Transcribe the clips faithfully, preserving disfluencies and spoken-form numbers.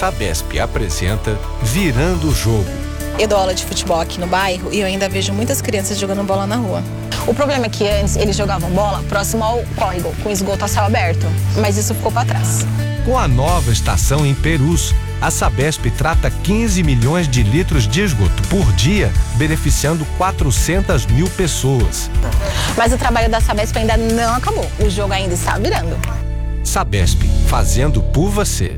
Sabesp apresenta Virando o Jogo. Eu dou aula de futebol aqui no bairro e eu ainda vejo muitas crianças jogando bola na rua. O problema é que antes eles jogavam bola próximo ao córrego, com esgoto a céu aberto, mas isso ficou para trás. Com a nova estação em Perus, a Sabesp trata quinze milhões de litros de esgoto por dia, beneficiando quatrocentas mil pessoas. Mas o trabalho da Sabesp ainda não acabou, o jogo ainda está virando. Sabesp, fazendo por você.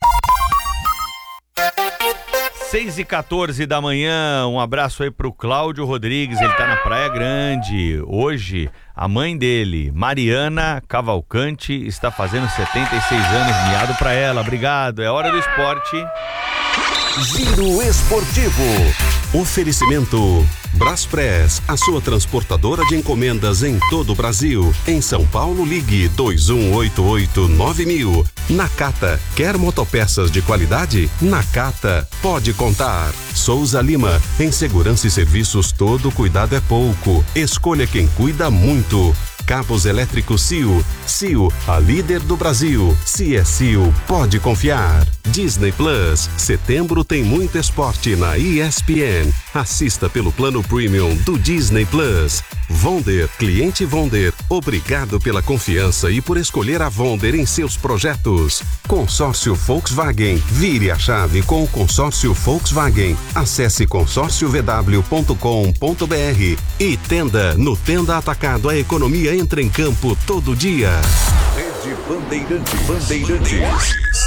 seis e quatorze da manhã, um abraço aí pro Cláudio Rodrigues, ele tá na Praia Grande. Hoje, a mãe dele, Mariana Cavalcante, está fazendo setenta e seis anos, miado pra ela. Obrigado, é hora do esporte. Giro Esportivo. Oferecimento Braspress, a sua transportadora de encomendas em todo o Brasil. Em São Paulo, ligue dois um oito oito nove mil. Nakata, quer motopeças de qualidade? Nakata, pode contar. Souza Lima, em segurança e serviços todo cuidado é pouco. Escolha quem cuida muito. Cabos elétricos C I O. C I O, a líder do Brasil. Se é C I O, pode confiar. Disney Plus, setembro tem muito esporte na E S P N. Assista pelo plano premium do Disney Plus. Vonder, cliente Vonder, obrigado pela confiança e por escolher a Vonder em seus projetos. Consórcio Volkswagen, vire a chave com o consórcio Volkswagen. Acesse consórcio v w ponto com ponto b r. E Tenda, no Tenda Atacado a economia entra em campo todo dia. Rede Bandeirantes. Bandeirantes.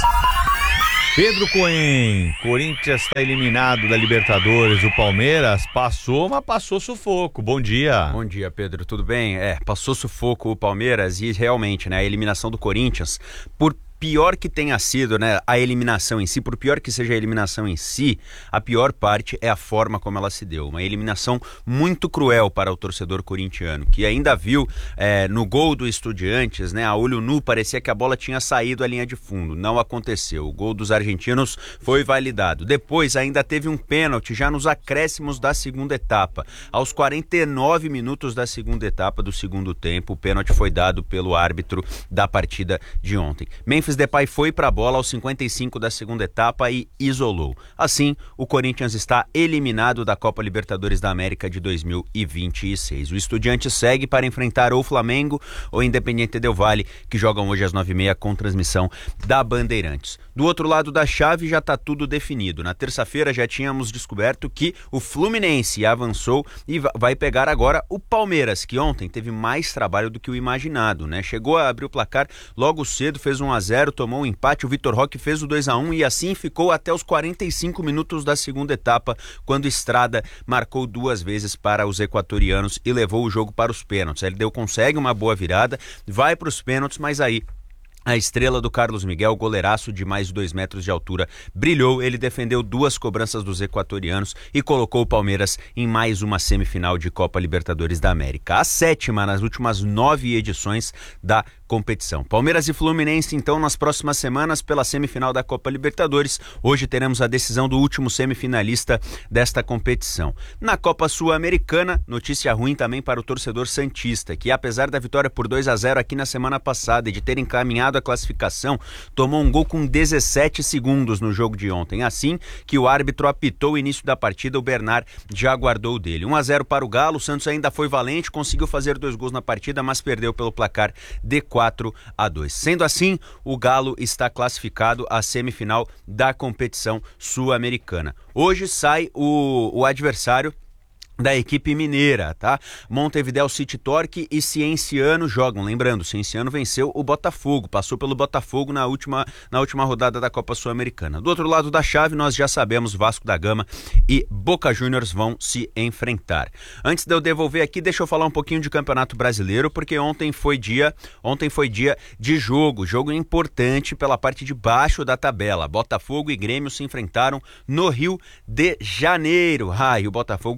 Pedro Cohen, Corinthians está eliminado da Libertadores, o Palmeiras passou, mas passou sufoco. Bom dia. Bom dia, Pedro, tudo bem? É, passou sufoco o Palmeiras e realmente, né, a eliminação do Corinthians, por pior que tenha sido, né, a eliminação em si, por pior que seja a eliminação em si, a pior parte é a forma como ela se deu. Uma eliminação muito cruel para o torcedor corintiano, que ainda viu é, no gol do Estudiantes, né, a olho nu, parecia que a bola tinha saído à linha de fundo. Não aconteceu. O gol dos argentinos foi validado. Depois ainda teve um pênalti já nos acréscimos da segunda etapa. Aos quarenta e nove minutos da segunda etapa do segundo tempo, o pênalti foi dado pelo árbitro da partida de ontem. Memphis Depay foi para a bola aos cinquenta e cinco da segunda etapa e isolou. Assim, o Corinthians está eliminado da Copa Libertadores da América de dois mil e vinte e seis. O Estudiantes segue para enfrentar ou Flamengo ou Independiente Del Valle, que jogam hoje às nove e meia com transmissão da Bandeirantes. Do outro lado da chave já está tudo definido. Na terça-feira já tínhamos descoberto que o Fluminense avançou e vai pegar agora o Palmeiras, que ontem teve mais trabalho do que o imaginado, né? Chegou a abrir o placar logo cedo, fez um a zero, tomou um empate, o Vitor Roque fez o dois a um e assim ficou até os quarenta e cinco minutos da segunda etapa, quando Estrada marcou duas vezes para os equatorianos e levou o jogo para os pênaltis. Ele deu, consegue uma boa virada, vai para os pênaltis, mas aí a estrela do Carlos Miguel, goleiraço de mais de dois metros de altura, brilhou. Ele defendeu duas cobranças dos equatorianos e colocou o Palmeiras em mais uma semifinal de Copa Libertadores da América. A sétima nas últimas nove edições da competição. Palmeiras e Fluminense, então, nas próximas semanas pela semifinal da Copa Libertadores. Hoje teremos a decisão do último semifinalista desta competição. Na Copa Sul-Americana, notícia ruim também para o torcedor santista, que apesar da vitória por dois a zero aqui na semana passada e de ter encaminhado a classificação, tomou um gol com dezessete segundos no jogo de ontem. Assim que o árbitro apitou o início da partida, o Bernard já aguardou dele. um a zero para o Galo, o Santos ainda foi valente, conseguiu fazer dois gols na partida, mas perdeu pelo placar de quatro a dois. Sendo assim, o Galo está classificado à semifinal da competição sul-americana. Hoje sai o, o adversário da equipe mineira, tá? Montevideo City Torque e Cienciano jogam. Lembrando, Cienciano venceu o Botafogo, passou pelo Botafogo na última, na última rodada da Copa Sul-Americana. Do outro lado da chave, nós já sabemos, Vasco da Gama e Boca Juniors vão se enfrentar. Antes de eu devolver aqui, deixa eu falar um pouquinho de Campeonato Brasileiro, porque ontem foi dia, ontem foi dia de jogo, jogo importante pela parte de baixo da tabela. Botafogo e Grêmio se enfrentaram no Rio de Janeiro. Ah, e o Botafogo conseguiu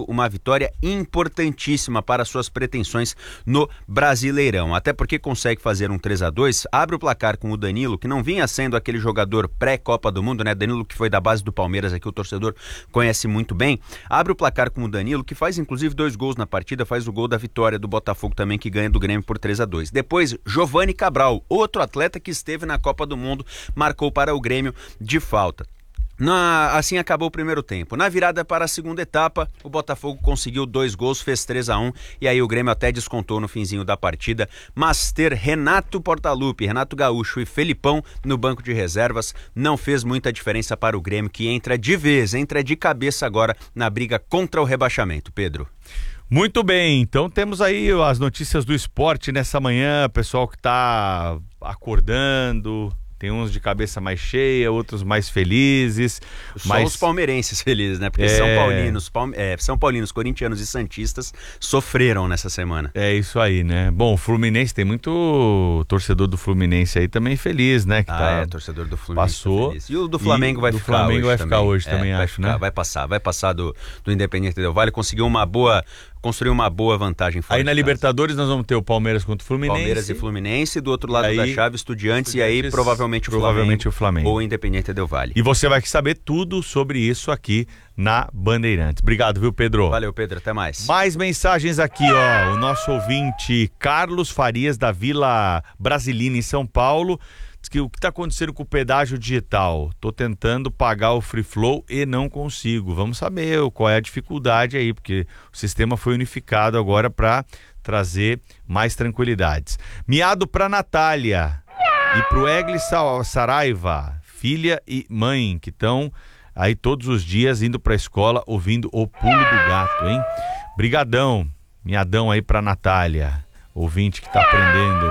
uma vitória importantíssima para suas pretensões no Brasileirão. Até porque consegue fazer um três a dois, abre o placar com o Danilo, que não vinha sendo aquele jogador pré-Copa do Mundo, né? Danilo que foi da base do Palmeiras, aqui o torcedor conhece muito bem. Abre o placar com o Danilo, que faz inclusive dois gols na partida, faz o gol da vitória do Botafogo também, que ganha do Grêmio por três a dois. Depois, Giovani Cabral, outro atleta que esteve na Copa do Mundo, marcou para o Grêmio de falta. Na, assim acabou o primeiro tempo. Na virada para a segunda etapa, o Botafogo conseguiu dois gols, fez três a um, e aí o Grêmio até descontou no finzinho da partida, mas ter Renato Portaluppi, Renato Gaúcho e Felipão no banco de reservas não fez muita diferença para o Grêmio, que entra de vez, entra de cabeça agora na briga contra o rebaixamento. Pedro. Muito bem, então temos aí as notícias do esporte nessa manhã, pessoal que está acordando. Tem uns de cabeça mais cheia, outros mais felizes. Só mas... os palmeirenses felizes, né? Porque é... São Paulinos, palme... é, São Paulinos, corintianos e santistas sofreram nessa semana. É isso aí, né? Bom, o Fluminense, tem muito torcedor do Fluminense aí também feliz, né? Que ah, tá... é, torcedor do Fluminense passou. Tá e o do Flamengo e vai do ficar Flamengo hoje vai também. ficar hoje é, também, vai acho, ficar, né? Vai passar, vai passar do, do Independiente Del Valle, conseguiu uma boa... construir uma boa vantagem fora aí na de casa. Libertadores nós vamos ter o Palmeiras contra o Fluminense. Palmeiras e Fluminense, do outro lado aí, da chave, Estudiantes, e aí provavelmente o provavelmente Flamengo, o Flamengo ou o Independiente Del Valle. E você vai saber tudo sobre isso aqui na Bandeirantes. Obrigado, viu, Pedro? Valeu, Pedro, até mais. Mais mensagens aqui, ó. O nosso ouvinte Carlos Farias, da Vila Brasilina, em São Paulo, diz que o que está acontecendo com o pedágio digital? Tô tentando pagar o Free Flow e não consigo. Vamos saber qual é a dificuldade aí, porque o sistema foi unificado agora para trazer mais tranquilidades. Miado para Natália e pro Egli Saraiva, filha e mãe, que estão aí todos os dias indo para a escola ouvindo o Pulo do Gato, hein? Brigadão, miadão aí para Natália, ouvinte que está aprendendo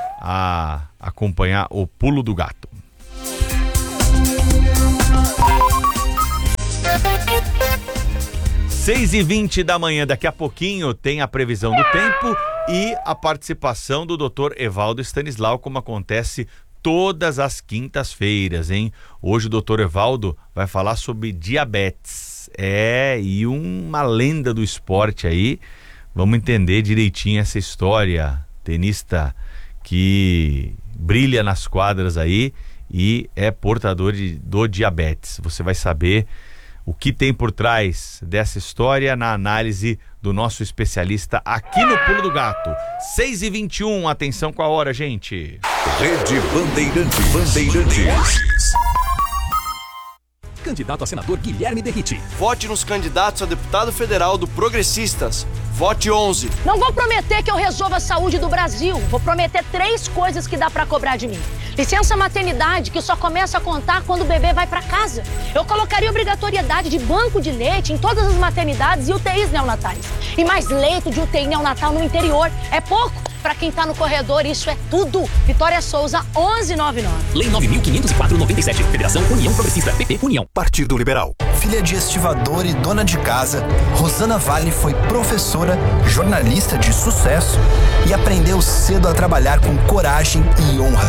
a acompanhar o Pulo do Gato. seis e vinte da manhã, daqui a pouquinho tem a previsão do tempo e a participação do doutor Evaldo Stanislau, como acontece todas as quintas-feiras, hein? Hoje o doutor Evaldo vai falar sobre diabetes. É, e uma lenda do esporte aí. Vamos entender direitinho essa história. Tenista que brilha nas quadras aí e é portador de, do diabetes. Você vai saber o que tem por trás dessa história na análise do nosso especialista aqui no Pulo do Gato. seis e vinte e um, atenção com a hora, gente. Rede Bandeirantes. Bandeirantes. Candidato a senador Guilherme Derrite. Vote nos candidatos a deputado federal do Progressistas. Vote onze. Não vou prometer que eu resolva a saúde do Brasil. Vou prometer três coisas que dá pra cobrar de mim. Licença maternidade, que só começa a contar quando o bebê vai pra casa. Eu colocaria obrigatoriedade de banco de leite em todas as maternidades e U T Is neonatais. E mais leito de U T I neonatal no interior. É pouco? Pra quem tá no corredor, isso é tudo. Vitória Souza, onze noventa e nove. Lei nove mil quinhentos e quatro, noventa e sete. Federação União Progressista. P P União. Partido Liberal. Filha de estivador e dona de casa, Rosana Vale foi professora, jornalista de sucesso e aprendeu cedo a trabalhar com coragem e honra.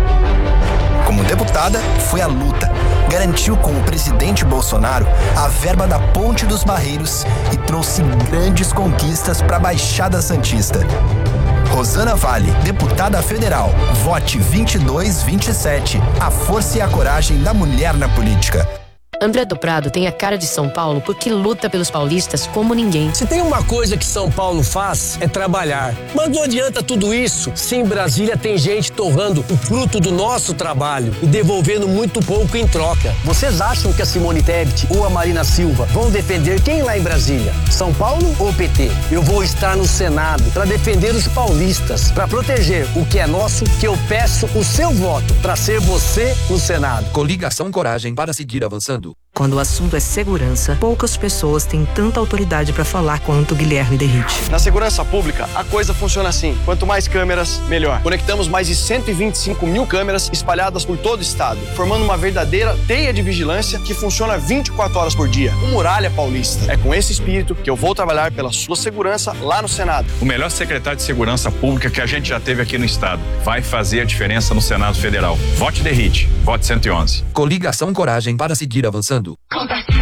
Como deputada, foi à luta. Garantiu com o presidente Bolsonaro a verba da Ponte dos Barreiros e trouxe grandes conquistas para a Baixada Santista. Rosana Vale, deputada federal. Vote vinte e dois vinte e sete. A força e a coragem da mulher na política. André do Prado tem a cara de São Paulo porque luta pelos paulistas como ninguém. Se tem uma coisa que São Paulo faz, é trabalhar. Mas não adianta tudo isso se em Brasília tem gente torrando o fruto do nosso trabalho e devolvendo muito pouco em troca. Vocês acham que a Simone Tebet ou a Marina Silva vão defender quem lá em Brasília? São Paulo ou P T? Eu vou estar no Senado para defender os paulistas, para proteger o que é nosso, que eu peço o seu voto para ser você no Senado. Coligação Coragem para seguir avançando. Quando o assunto é segurança, poucas pessoas têm tanta autoridade para falar quanto Guilherme Derrite. Na segurança pública, a coisa funciona assim. Quanto mais câmeras, melhor. Conectamos mais de cento e vinte e cinco mil câmeras espalhadas por todo o estado, formando uma verdadeira teia de vigilância que funciona vinte e quatro horas por dia. O Muralha Paulista. É com esse espírito que eu vou trabalhar pela sua segurança lá no Senado. O melhor secretário de segurança pública que a gente já teve aqui no estado. Vai fazer a diferença no Senado Federal. Vote Derrite. Vote cento e onze. Coligação Coragem para seguir avançando.